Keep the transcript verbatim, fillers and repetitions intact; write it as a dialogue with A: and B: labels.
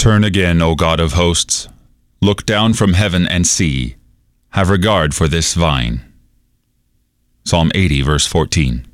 A: Turn again, O God of hosts. Look down from heaven and see. Have regard for this vine. Psalm eighty, verse fourteen.